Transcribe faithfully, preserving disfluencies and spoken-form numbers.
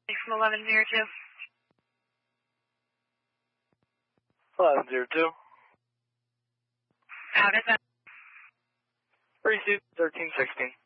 From eleven zero two. eleven zero two. Out at that. Receive thirteen sixteen.